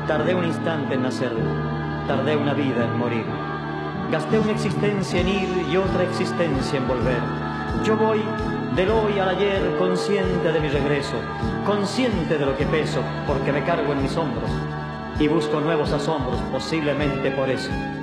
Tardé un instante en nacer, tardé una vida en morir. Gasté una existencia en ir y otra existencia en volver. Yo voy del hoy al ayer, consciente de mi regreso, consciente de lo que peso, porque me cargo en mis hombros, y busco nuevos asombros, posiblemente por eso.